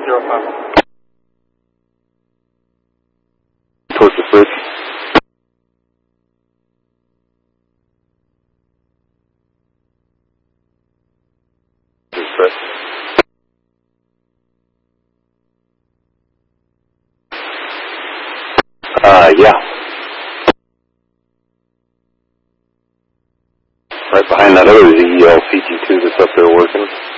105. Towards the switch. Yeah. Right behind that other ZEL CG2 that's up there working.